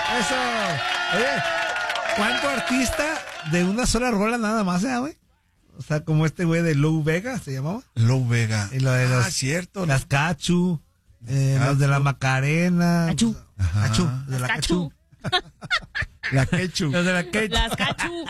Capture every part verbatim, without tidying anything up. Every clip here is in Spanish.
Eso. Oye, ¿cuánto artista de una sola rola nada más, eh, güey? O sea, como este güey de Lou Vega, ¿se llamaba? Lou Vega. Y lo de los, ah, cierto. Las Cachu, eh, los de la Macarena. Cachu. Ajá. Cachu. De la Cachu. La Quechu. Los de la Quechu. Las Cachu.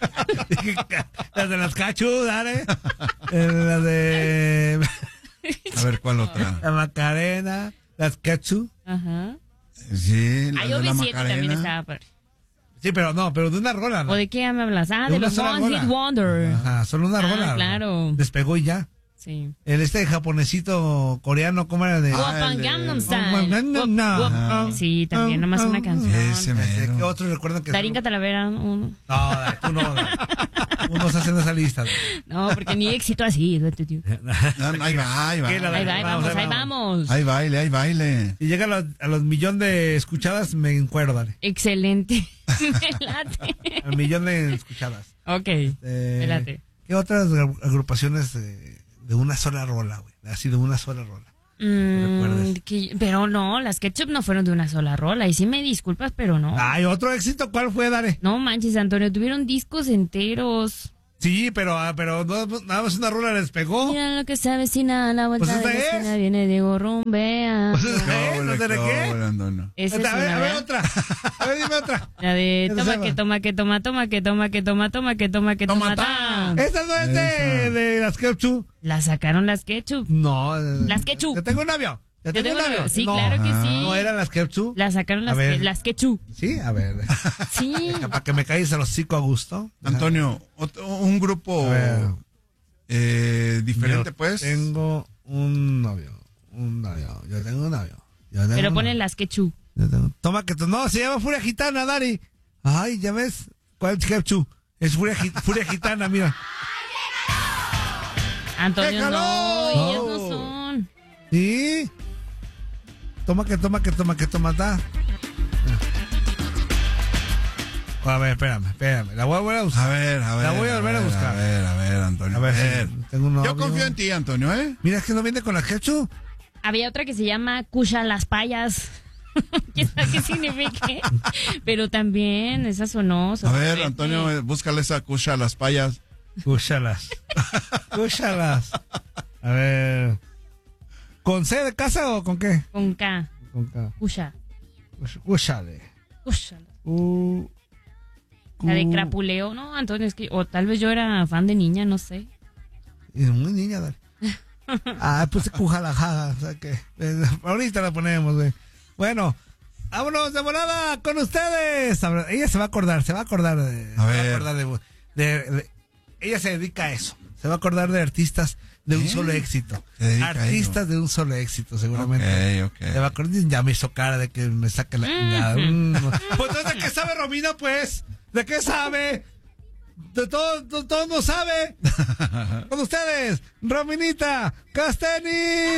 Las de las Cachu, dale. Eh, las de... A ver, ¿cuál otra? La Macarena, las Cachu. Ajá. Sí, la Ay, de la O V siete también Macarena. estaba padre. Sí, pero no, pero de una rola, ¿no? ¿O de qué me hablas? Ah, De de, una los sola One rola. Hit Wonder. Ajá, solo una Ah, rola. claro. Despegó y ya. Sí. El este japonesito coreano, ¿cómo era? De... Ah, Open el de- Gangnam Oh, Style. no, no, Wop, no. wop. Sí, también, nomás una canción. Ese Este, mero. ¿qué otros recuerdan que... Darinka Talavera, uno. No, tú no. Tú no estás haciendo esa lista. No, porque ni éxito así. ¿no? Tío. No, no, ahí va, ahí va. ¿Qué la- Ahí va, ahí Vamos, vamos, ahí ahí vamos. Hay baile, hay baile. Si llega a los, a los millón de escuchadas, me encuero, dale. Excelente. Me late. Al millón de escuchadas. Ok, Eh, me late. ¿Qué otras agru- agrupaciones de, de una sola rola, güey? Así de una sola rola. Mm, recuerdes? que- pero no, las Ketchup no fueron de una sola rola. Y sí me disculpas, pero no. Ay, otro éxito, ¿cuál fue, dale? No manches, Antonio, tuvieron discos enteros. Sí, pero, ah, pero no, nada más una rola les pegó. Mira lo que se avecina a la vuelta Pues de esa la es. esquina, viene Diego Rumbea. Pues esa ¿Qué es, ole, ¿no sé de qué qué? ole, Antonio? Esa es a ver, una, a ver ¿verdad? otra. A ver, dime otra. La de Esa toma se que va. toma que toma, toma que toma que toma, toma que toma que Toma, toma. ta. ta. Esta no es de, Esa. de las Ketchup. La sacaron las Ketchup. No. eh, Las Ketchup. Yo tengo un novio. Yo Yo tengo un novio. Sí, No. claro que Ajá. sí. No eran las Ketchup. La sacaron A las, ver. que- las Ketchup. Sí, a ver. Sí. Para que me caigas el hocico a gusto. Antonio, otro- un grupo A ver. eh, diferente, Yo pues. Tengo un novio. Un novio. Yo tengo un novio. Yo tengo Pero un ponen novio. las Ketchup. Yo tengo- Toma que tú. No, se llama Furia Gitana, Dari. Ay, ya ves. ¿Cuál es Ketchup? Es Furia, Gi- Furia Gitana, mira. Antonio, ¡Déjalo! no, ellos No. no son. Sí. Toma que toma que toma que toma. Ta. A ver, espérame, espérame. La voy a volver a buscar. A ver, a ver. La voy a volver a ver, buscar. A ver, a ver, Antonio. A ver, sí, tengo un novio. Yo confío en ti, Antonio, ¿eh? Mira, es que no viene con la Ketchup. Había otra que se llama Cusha las payas. ¿Quién sabe qué significa? Pero también esa sonó. A sonó ver, fuerte. Antonio, eh, búscale esa cucha a las payas. Cúchalas. Cúchalas. A ver. ¿Con C de casa o con qué? Con K. Con K. Cusha. Cúchale. Cusha. Uh, La de cu- crapuleo. No, Antonio, es que. O tal vez yo era fan de niña, no sé. Es muy niña, dale. Ah, pues cujalajaja. O sea que. eh, ahorita la ponemos, güey. Bueno. Vámonos de volada con ustedes. A ver, ella se va a acordar, se va a acordar de. A se va ver. acordar de, de- de- ella se dedica a eso. Se va a acordar de artistas de un ¿Eh? solo éxito. Se dedica a Artistas de un solo éxito, seguramente. Ok, ok. Se va a acordar, ya me hizo cara de que me saque la chingada. Mm. Pues entonces, ¿de qué sabe Romina, pues? ¿De qué sabe? De todo, de todo no sabe. Con ustedes, Rominita Casteni.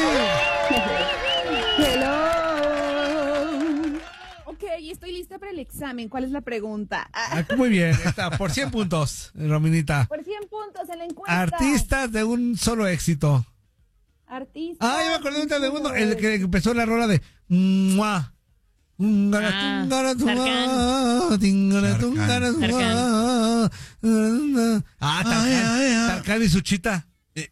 Hello. Ok, estoy lista para el examen. ¿Cuál es la pregunta? Ah, Ah, muy bien, está, por cien puntos, Rominita. por cien puntos en la encuesta. Artistas de un solo éxito. Artistas. Ah, yo me acordé ahorita de uno, el que empezó la rola de Mua. Ungara, Ah, tungara, tua, Tarkan. tingara, tungara, tua. Ah, Tarkan, Ay, ay, ay. Tarkan y Suchita. Eh.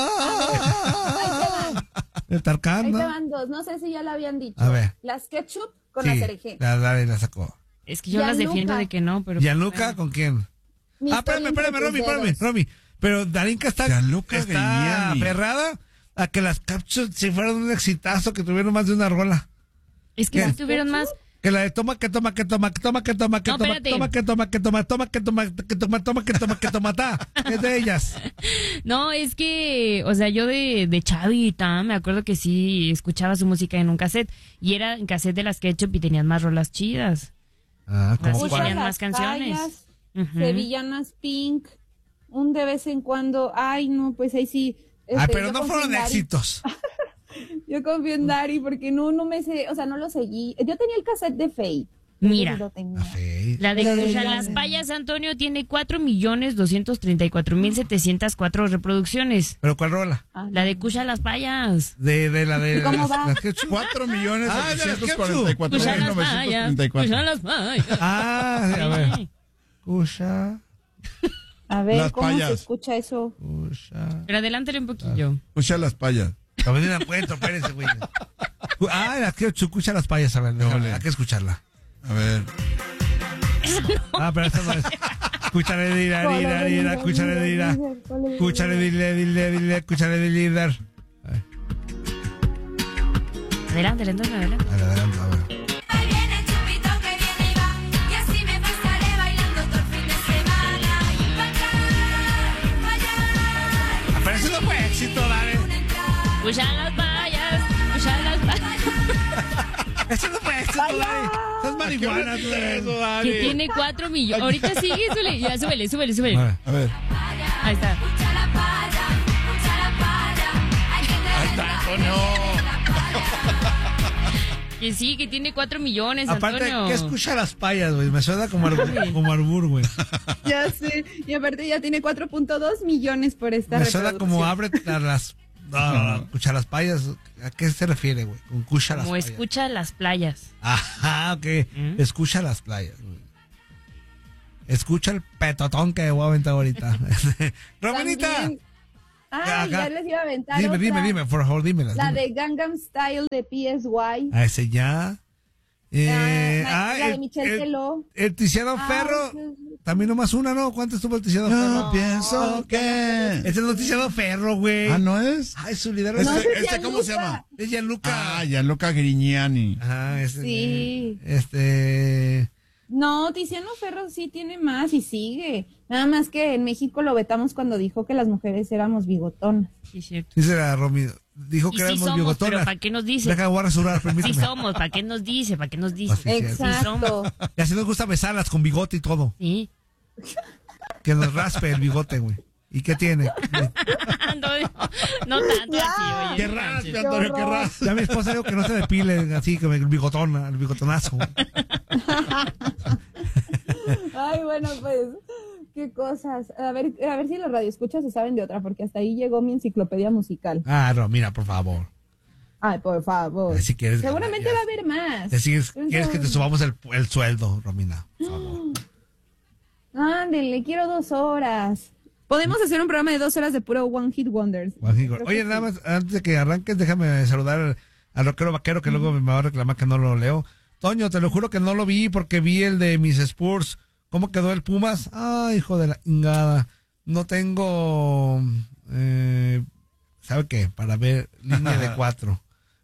Ah, el Tarkan, Ahí te ¿no? van dos. No sé si ya lo habían dicho. A ver. Las ketchup con Sí, la cereje. la, la, la sacó. Es que yo las Gianluca. defiendo de que no, pero. ¿Gianluca con quién? Mi Ah, espérame, historia entre espérame, tus Romy, espérame, dedos. Romy. Pero Darinka está, Gianluca está Grignani. aferrada a que las captures si fueran un exitazo, que tuvieron más de una rola. Es que ¿Qué? si tuvieron más. Que la de toma, que toma, que toma, que toma, que toma, que No, toma, espérate. toma, que toma, que toma, toma, que toma, que toma, toma, que toma, que toma, ta. Es de ellas. No, es que, o sea, yo de, de chavita, me acuerdo que sí escuchaba su música en un cassette. Y era en cassette de las Ketchup y tenían más rolas chidas. Ah, ¿cómo Usa cuál? Tenían las más canciones. fallas, Ujú. Sevillanas Pink. Un de vez en cuando. Ay, no, pues ahí sí. Ah, este, pero yo no confío fueron en Dari. éxitos. Yo confío en Dari porque no, no me sé. O sea, no lo seguí. Yo tenía el cassette de Faye. Mira, Lo tenía. Café. la de Pero Cucha ya- Las Payas, Antonio, tiene cuatro millones doscientos treinta y cuatro mil setecientos cuatro reproducciones. ¿Pero cuál rola? Ah, La de Cucha Las Payas. De, de la de... ¿Cómo las- va? las Ketchup. cuatro millones Ah, de las ochocientos cuarenta y cuatro Cucha mil Las novecientos Payas. treinta y cuatro. Cucha Las Payas. Ah, sí, a ver. Sí. Cucha, A ver, Las ¿cómo payas. se escucha eso? cucha... Pero adelántale un poquillo. Escucha las payas. También la encuentro, espérense, güey. Ah, la Ketchup, escucha las payas, a ver, déjame, hay que escucharla. A ver. Ah, pero esta no es. Escúchale, dile, dile, dile, escúchale, dile. Escúchale, dile, dile, dile, escúchale, dile, dile. Adelante, adelante, adelante. Adelante, a ver. Ahí viene el chupito que viene y va, y así me pasaré bailando todo el fin de semana. Y pa' acá, pa' allá, Pero eso no fue éxito, dale. una entrada. Cucha Las Payas. Cucha Las Payas. Eso no fue éxito, dale. Estás marihuana, tú eres. Que tiene cuatro millones. Ahorita sigue, súbele. Ya, súbele, súbele, súbele. A ver. A ver. Ahí está. Escucha la paya, escucha la paya. Hay que tener Antonio. Que sí, que tiene cuatro millones, Aparte, Antonio. ¿qué escucha las payas, güey? Me suena como, arbur, como arbur, güey. Ya sé. Y aparte ya tiene cuatro punto dos millones por esta Me suena reproducción. como abre a las... No, no, no, escucha las payas. ¿A qué se refiere, güey? Con escucha las Como payas. escucha las playas. Ajá, ok. ¿Mm? Escucha las playas, güey. Escucha el petotón que voy a aventar ahorita. Romanita. También- Ah, Acá. ya les iba a aventar Dime, otra. dime, dime, por favor, dímela. La dime. de Gangnam Style de P S Y. A ese ya. Eh, Ah, ah, la de el- Michelle el- Teló. El Tiziano Ah, Ferro. sí, sí. También nomás una, ¿no? ¿Cuánto estuvo el Tiziano Yo Ferro? pienso que. Ese no es Tiziano Ferro, güey. Ah, ¿no es? Ay, su líder Este, No, ese es este ¿cómo se Gianluca. llama? es Gianluca. Ah, Gianluca Grignani. Ajá, ese. Sí. Este. No, Tiziano Ferro sí tiene más y sigue. Nada más que en México lo vetamos cuando dijo que las mujeres éramos bigotonas. Sí, es cierto. Dice la Romy. Dijo Y que sí éramos somos, bigotonas. pero ¿para qué nos dice? Deja, voy a rasurar, permíteme. Sí somos, ¿para qué nos dice? ¿Para qué nos dice? Ah, sí, cierto. Exacto. Y así nos gusta besarlas con bigote y todo. Sí. Que nos raspe el bigote, güey. ¿Y qué tiene? no, no, no tanto así, oye. Qué no raspe, manches. Antonio, qué raspe. Ya mi esposa dijo que no se depile así, que el bigotón, el bigotonazo. Ay, bueno, pues, qué cosas. A ver, a ver si los radioescuchas se saben de otra, porque hasta ahí llegó mi enciclopedia musical. Ah, no, mira, por favor. Ay, por favor. Si quieres Seguramente ganar, va a haber más. ya. Si quieres, quieres que te subamos el, el sueldo, Romina, por favor. Ándele, quiero dos horas. Podemos hacer un programa de dos horas de puro One Hit Wonders. Creo Oye, que nada sí. más, antes de que arranques, déjame saludar al, al rockero vaquero, que luego me va a reclamar que no lo leo. Toño, te lo juro que no lo vi porque vi el de mis Spurs. ¿Cómo quedó el Pumas? Ay, hijo de la ingada. No tengo, eh, ¿sabe qué? Para ver línea de cuatro.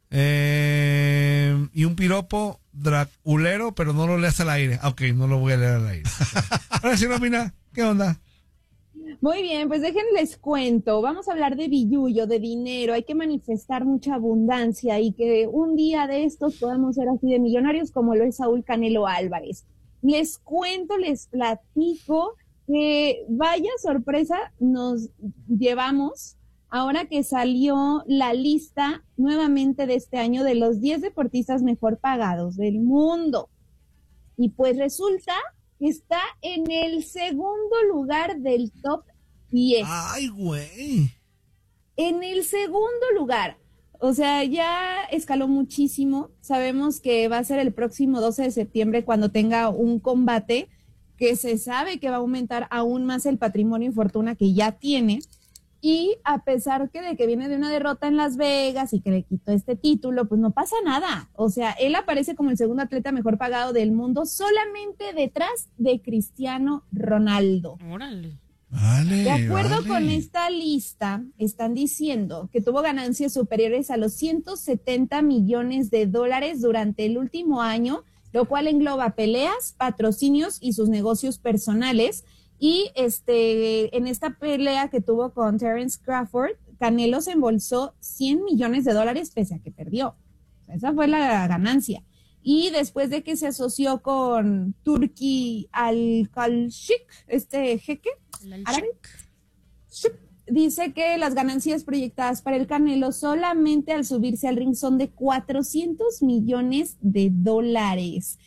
Eh, y un piropo draculero, pero no lo leas al aire. Ah, ok, no lo voy a leer al aire. Ahora sí, Romina, ¿qué onda? Muy bien, pues déjenles cuento. Vamos a hablar de billullo, de dinero. Hay que manifestar mucha abundancia y que un día de estos podamos ser así de millonarios como lo es Saúl Canelo Álvarez. Les cuento, les platico que vaya sorpresa nos llevamos ahora que salió la lista nuevamente de este año de los diez deportistas mejor pagados del mundo. Y pues resulta que está en el segundo lugar del top diez. Ay, güey. En el segundo lugar. O sea, ya escaló muchísimo. Sabemos que va a ser el próximo doce de septiembre cuando tenga un combate que se sabe que va a aumentar aún más el patrimonio y fortuna que ya tiene. Y a pesar que de que viene de una derrota en Las Vegas y que le quitó este título, pues no pasa nada. O sea, él aparece como el segundo atleta mejor pagado del mundo, solamente detrás de Cristiano Ronaldo. Órale. Vale, De acuerdo vale. con esta lista, están diciendo que tuvo ganancias superiores a los ciento setenta millones de dólares durante el último año, lo cual engloba peleas, patrocinios y sus negocios personales. Y este, en esta pelea que tuvo con Terence Crawford, Canelo se embolsó cien millones de dólares pese a que perdió. O sea, esa fue la ganancia. Y después de que se asoció con Turki Al-Kalshik, este jeque árabe, dice que las ganancias proyectadas para el Canelo solamente al subirse al ring son de cuatrocientos millones de dólares.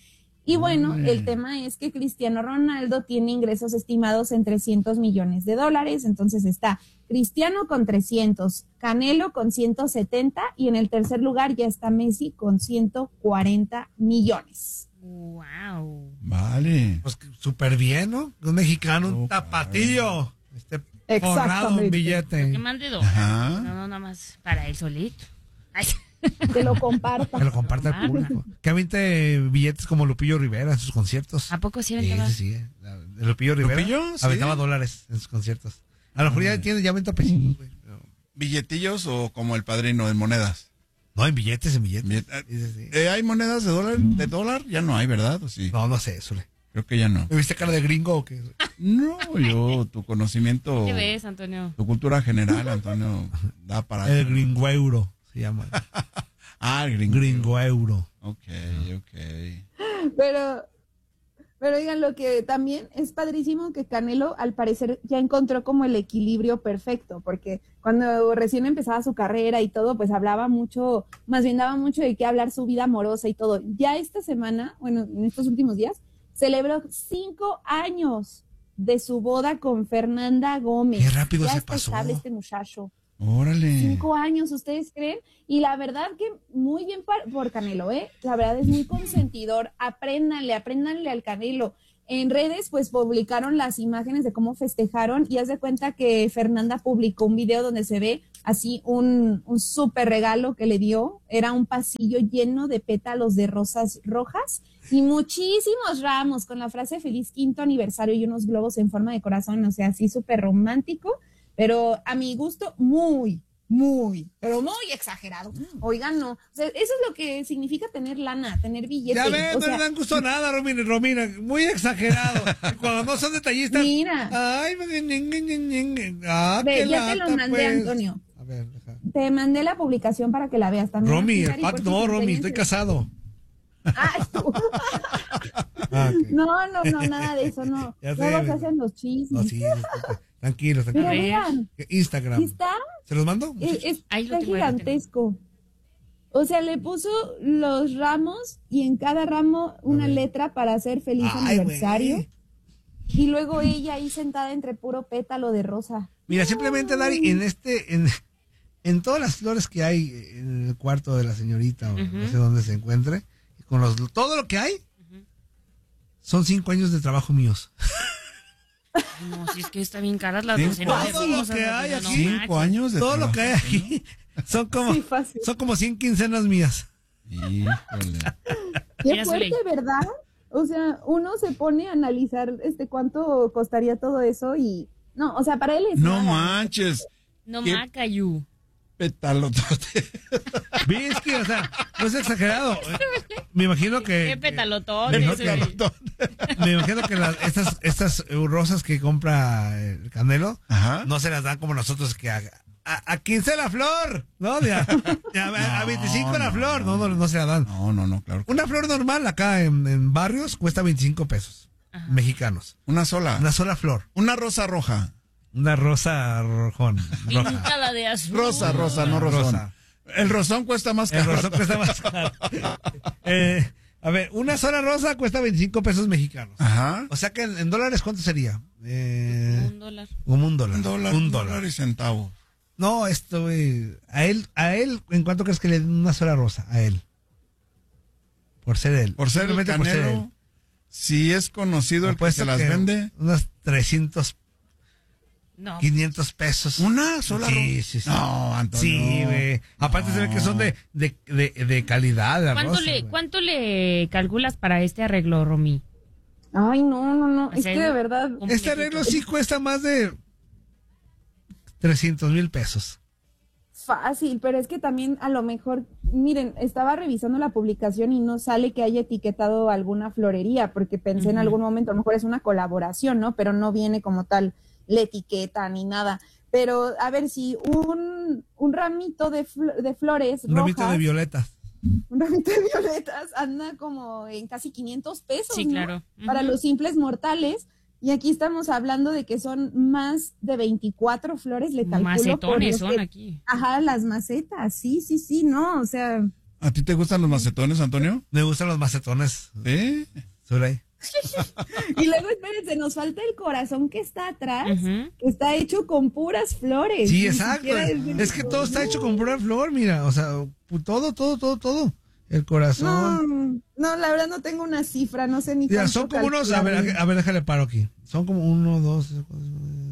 Y bueno, el tema es que Cristiano Ronaldo tiene ingresos estimados en trescientos millones de dólares, entonces está Cristiano con trescientos, Canelo con ciento setenta y en el tercer lugar ya está Messi con ciento cuarenta millones. Wow. Vale. Pues que súper bien, ¿no? Un mexicano, un tapatillo. Este forrado un billete. Que mande dos. Ajá. No, no, nada más para él solito. Ay. Que lo comparta. Que lo comparte al público. Que aviente billetes como Lupillo Rivera en sus conciertos. ¿A poco sí Sí, aventaba? sí, sí. La- el Lupillo Rivera ¿Lupillo? Sí. aventaba dólares en sus conciertos. A lo mejor ya tiene, ya aventa pesitos, güey. pero- ¿Billetillos o como el padrino en monedas? No, en billetes, en billetes. Billet- Sí, sí, sí. Eh, ¿Hay monedas de dólar? ¿De dólar? Ya no hay, ¿verdad? ¿O sí? No, no sé, eso. le- Creo que ya no. ¿Me viste cara de gringo o qué? No, yo, tu conocimiento, ¿Qué ves, Antonio? tu cultura general, Antonio, da para... El gringo euro se llama. Ah, el gringo. Gringo euro. Ok, ok. Pero, pero oigan, lo que también es padrísimo que Canelo al parecer ya encontró como el equilibrio perfecto, porque cuando recién empezaba su carrera y todo, pues hablaba mucho, más bien daba mucho de qué hablar su vida amorosa y todo. Ya esta semana, bueno, en estos últimos días, celebró cinco años de su boda con Fernanda Gómez. Qué rápido ya se está pasó. estable este muchacho. Órale. Cinco años, ¿ustedes creen? Y la verdad que muy bien par- por Canelo, ¿eh? La verdad es muy consentidor. Apréndanle, apréndanle al Canelo. En redes, pues, publicaron las imágenes de cómo festejaron y haz de cuenta que Fernanda publicó un video donde se ve así un, un súper regalo que le dio. Era un pasillo lleno de pétalos de rosas rojas y muchísimos ramos con la frase feliz quinto aniversario y unos globos en forma de corazón, o sea, así súper romántico. Pero a mi gusto, muy, muy, pero muy exagerado. Oigan, no. O sea, eso es lo que significa tener lana, tener billetes. Ya ves, O no sea, le dan gusto nada, Romina, Romina. Muy exagerado. Cuando no son detallistas. Mira. Ay, ñe, ñe, ñe, ñe, ñe. Ah, Ve, qué ya te lo lata, mandé, pues. Antonio. A ver, deja. Te mandé la publicación para que la veas también. Romy, Cari, el por pack, tu no, Romy, cumpleaños. estoy casado. Ay, tú. Ah, ok. No, no, no, nada de eso, no. Ya sé, Luego se me- hacen los chismes. No, sí, disculpe. Tranquilos, Pero tranquilos. vean, Instagram. ¿sí está? ¿Se los mando? Es, es- Ahí lo está tengo, ahí lo tengo. gigantesco. O sea, le puso los ramos y en cada ramo una ver. letra para hacer feliz Ay, aniversario. güey. Y luego ella ahí sentada entre puro pétalo de rosa. Mira, simplemente, Dari, en este, en, en todas las flores que hay en el cuarto de la señorita, o no sé dónde se encuentre, con los, todo lo que hay, son cinco años de trabajo míos. Ay, no, si es que está bien caras las Cinco docenas de Todo lo rosas, que Antonio, hay no aquí. Cinco manches. años de Todo lo que hay trabajo, aquí son como, Sí, fácil. son como cien quincenas mías. ¿no? Híjole. Qué Mira, fuerte, Zuley. ¿verdad? O sea, uno se pone a analizar este cuánto costaría todo eso y no, o sea, para él es No nada. manches. No ¿Qué? macayu. Petalotote. ¿Ves que, o sea, no es exagerado? Me imagino que... Qué petalotón. me ese. imagino Me imagino que las, estas, estas eh, rosas que compra el Canelo Ajá. no se las dan como nosotros que a, a, a quince la flor, ¿no? De a, de a- a No, veinticinco la no, flor, no, no. no, no se la dan. No, no, no, claro. que- Una flor normal acá en, en barrios cuesta veinticinco pesos Ajá. mexicanos. Una sola. Una sola flor. Una rosa roja. Una rosa rojón. Roja. Píntada de azul. Rosa, rosa, no rosón. Rosa. El rosón cuesta más El caro. rosón cuesta más caro. Eh, a ver, una sola rosa cuesta veinticinco pesos mexicanos. Ajá. O sea que en, en dólares, ¿cuánto sería? Eh, Un dólar. como un dólar. Un dólar. Un dólar. y centavos. No, esto, güey. A él, a él, ¿en cuánto crees que le den una sola rosa? A él. Por ser él. Por ser el Simplemente por ser Canelo, él. si es conocido el que Apuesto se las que vende. Unos trescientos, No. quinientos pesos. Una sola Sí, rosa. sí, sí. No, Antonio. Sí, güey. Aparte se ve que son de, de, de, de calidad. la ¿Cuánto rosa, le, güey. ¿Cuánto le calculas para este arreglo, Romy? Ay, no, no, no, O es sea, que de verdad un- Este arreglo sí cuesta más de trescientos mil pesos. fácil, pero es que también a lo mejor, miren, estaba revisando la publicación y no sale que haya etiquetado alguna florería, porque pensé en Ujú. algún momento, a lo mejor es una colaboración, ¿no? Pero no viene como tal la etiqueta ni nada. Pero a ver, si un, un ramito de, fl- de flores Un ramito rojas, de violetas. un ramito de violetas anda como en casi quinientos pesos, Sí, ¿no? claro. Para Ujú. los simples mortales. Y aquí estamos hablando de que son más de veinticuatro flores, le calculo. por Macetones los son que- aquí. Ajá, las macetas, sí, sí, sí, no, o sea, ¿A ti te gustan los macetones, Antonio? Me gustan los macetones. Sí. Sobre ahí. Y luego, espérense, nos falta el corazón que está atrás, Ujú. que está hecho con puras flores. Sí, Ni exacto. siquiera de- Es que todo está hecho con pura flor, mira. O sea, todo, todo, todo, todo. El corazón. No, no, la verdad no tengo una cifra, no sé ni Mira, cuánto son como unos, a calcularle. ver, a ver, déjale paro aquí. Son como uno, dos, tres, cuatro,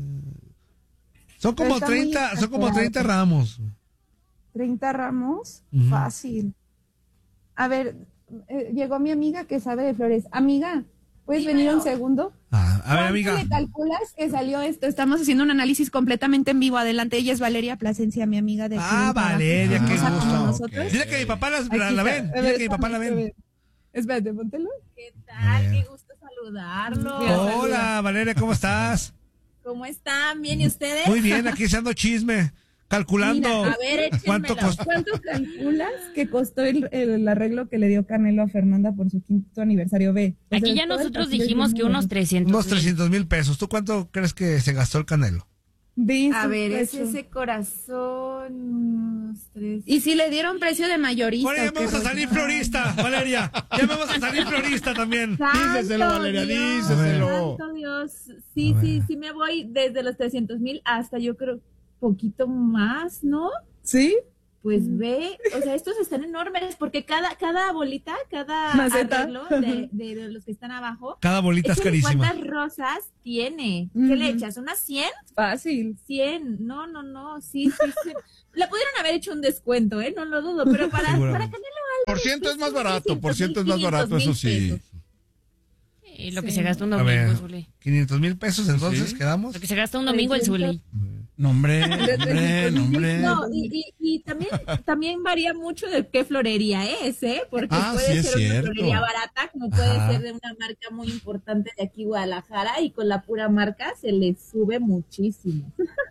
son como está muy treinta, son como exagerado. treinta ramos. ¿treinta ramos? Ujú. Fácil. A ver, eh, llegó mi amiga que sabe de flores. Amiga, ¿puedes venir un segundo? Ah, a ver, ¿Cuánto amiga. le calculas que salió esto? Estamos haciendo un análisis completamente en vivo. Adelante, ella es Valeria Plasencia, mi amiga de aquí Ah, del trabajo. Valeria, qué Hermosa como gusto. nosotros. Dile que mi papá la, Aquí la, la está. ven. A Dile ver, que mi papá la espérame, ven. espérame. Espérate, póntelo. ¿Qué A tal? ver. Qué gusto saludarlo. Hola, Valeria, ¿cómo estás? ¿Cómo están? ¿Bien y ustedes? Muy bien, aquí echando chisme, calculando Mira, a ver, échenmelo. cuánto costó. ¿Cuánto calculas que costó el, el arreglo que le dio Canelo a Fernanda por su quinto aniversario? Ve. O Aquí sea, ya todo el nosotros pastel es dijimos bien que unos bueno. trescientos. Unos trescientos mil pesos. ¿Tú cuánto crees que se gastó el Canelo? Ve A su ver, es precio. ese corazón. Unos tres. Y si le dieron precio de mayorista. Ahora ya ¿o qué vamos a rollo? salir florista, Valeria. Ya vamos a salir florista también. Díceselo, ¡Santo Valeria, Dios! díceselo. ¡Santo Dios! Sí, A sí, ver. sí me voy desde los trescientos mil hasta yo creo poquito más, ¿no? ¿Sí? Pues ve, o sea, estos están enormes porque cada, cada bolita, cada Maceta. arreglo de, de- de los que están abajo, Cada bolita es échale carísima. ¿cuántas rosas tiene? ¿Qué Ujú. le echas? ¿Unas cien? Fácil. cien. No, no, no, sí, sí, sí. Le pudieron haber hecho un descuento, ¿eh? No lo dudo, pero para, Seguramente. para Canelo Por ciento es más barato, por ciento es más quinientos barato, mil eso sí. pesos. Eh, lo que Sí. se gasta un A domingo, ver, Zuli. quinientos mil pesos, entonces Sí. quedamos. Lo que se gasta un domingo el Zuli. No, hombre, hombre, no, hombre. No, y, y, y también, también varía mucho de qué florería es, ¿eh? Porque Ah, puede sí, es ser una cierto. florería barata, como puede Ajá. ser de una marca muy importante de aquí Guadalajara, y con la pura marca se le sube muchísimo.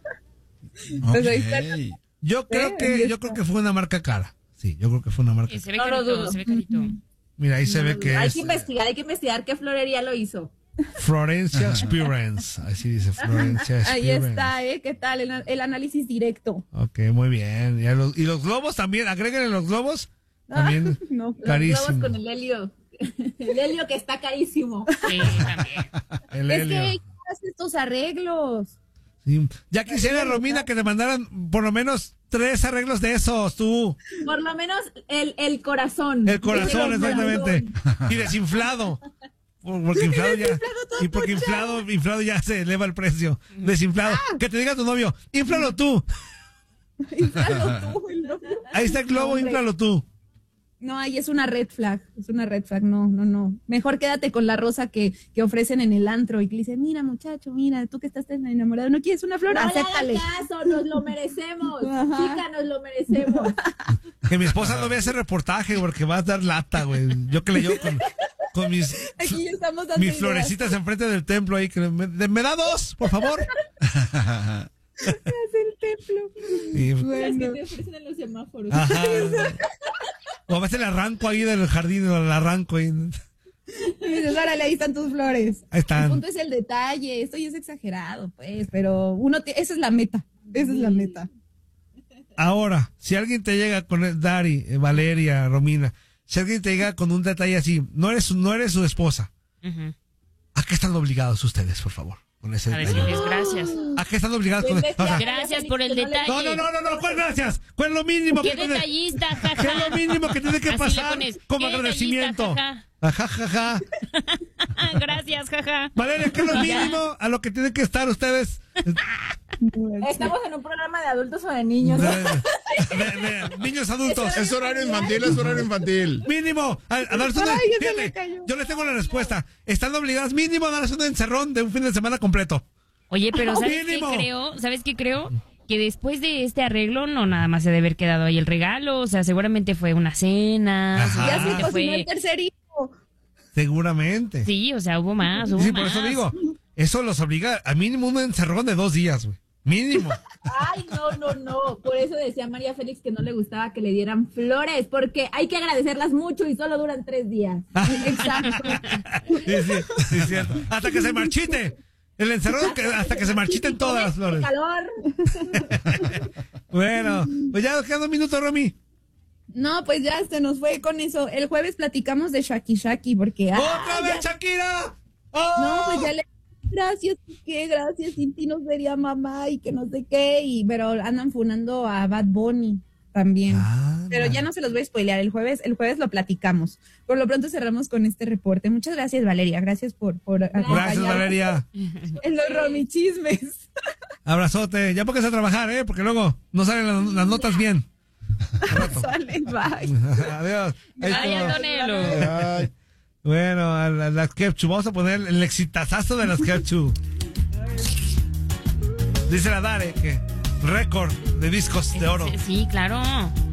Pues ahí está. Ok. Yo creo ahí que, yo está. creo que fue una marca cara. Sí, yo creo que fue una marca Eh, se ve No lo carito, dudo. se ve carito. Mira, ahí se ve que hay es que investigar, hay que investigar qué florería lo hizo. Florencia Experience. Así dice Florencia Ahí Experience. está, ¿eh? ¿Qué tal? El, el análisis directo. Ok, muy bien. Y, a los, y los globos también, agréguenle los globos. También No. Los carísimo. globos con el helio. El helio que está carísimo. Sí, también. El Es helio. que haces estos arreglos. Sí. Ya quisiera, Romina, que te mandaran por lo menos tres arreglos de esos, tú. Por lo menos el, el corazón. El corazón, El exactamente. Y desinflado. Por- Porque inflado ya. Y porque inflado, inflado ya se eleva el precio. Desinflado. Que te diga tu novio, inflalo tú. Inflalo tú, el novio. Ahí está el globo, hombre. inflalo tú. No, ahí es una red flag, es una red flag, no, no, no. Mejor quédate con la rosa que, que ofrecen en el antro y que le dicen, mira muchacho, mira, tú que estás tan enamorado, ¿no quieres una flor? No le Acéptale. hagas caso, nos lo merecemos. Ajá. Chica, nos lo merecemos. Que mi esposa no vea ese reportaje porque va a dar lata, güey. Yo que le llevo con, con mis, Aquí ya estamos dando mis ideas. florecitas enfrente del templo ahí. Que me, de- me da dos, por favor. Es el templo. Y- Las que Bueno, te ofrecen en los semáforos. ajá. O a veces le arranco ahí del jardín, le arranco ahí. y dices, órale, ahí están tus flores. Ahí El están. punto es el detalle, esto ya es exagerado, pues, pero uno, te- esa es la meta, esa es la meta. Ahora, si alguien te llega con el Dari, eh, Valeria, Romina, si alguien te llega con un detalle así, no eres, su- no eres su esposa, Ujú. ¿a qué están obigados ustedes, por favor? Con ese A detalle? decirles gracias. ¿A qué están obligados con Pues eso? O sea, Gracias por el detalle. no, no, no, no, no, ¿cuál gracias? ¿Cuál es lo mínimo ¡Qué que tiene? detallista, ¿Qué es jaja! lo mínimo que tiene que Así le pasar pones, como "Qué agradecimiento? detallista, Ajá, jaja. Ah, gracias, jaja. Valeria, ¿qué es lo mínimo a lo que tienen que estar ustedes? Estamos en un programa de adultos o de De, niños. de- de niños adultos. Es horario infantil, es horario infantil. Mínimo, a, a darse una, Ay, ya se fíjate, me cayó. yo les tengo la respuesta. Están obligadas mínimo a darse un encerrón de un fin de semana completo. Oye, pero ¿sabes qué Mínimo. creo? ¿Sabes qué creo? Que después de este arreglo no nada más se debe haber quedado ahí el regalo, o sea, seguramente fue una cena, Ajá. Ya se seguramente cocinó el fue... tercer hijo. Seguramente. Sí, o sea, hubo más, hubo Sí, más. por eso digo, eso los obliga a mínimo un encerrón de dos días, güey. Mínimo. Ay, no, no, no. Por eso decía María Félix que no le gustaba que le dieran flores, porque hay que agradecerlas mucho y solo duran tres días. Exacto. Sí, sí, sí, es cierto. Hasta que se marchite. El encerrón que- hasta que se marchiten todas las flores. Calor. Bueno, pues ya nos quedan un minuto, Romy. No, pues ya se nos fue con eso. El jueves platicamos de Shaki Shaki porque... ¡Otra ah, vez, ya- Shakira! ¡Oh! No, pues ya le... Gracias, que gracias, sin ti no sería mamá y que no sé qué. Y, pero andan funando a Bad Bunny también. Ah, Pero ya no se los voy a spoilear. El jueves, el jueves lo platicamos. Por lo pronto cerramos con este reporte. Muchas gracias, Valeria. Gracias por, por Gracias, acompañarnos Valeria. en los Romy Chismes. Abrazote. Ya póngase a trabajar, ¿eh? Porque luego no salen las, las notas bien. Sale, bye. Adiós. Ahí Ay, estuvo. Antonello. Ay, Bueno, a la- las Kepchu. Vamos a poner el exitazazo de las Kepchu. Dice la Dare que récord de discos de oro. Sí, claro.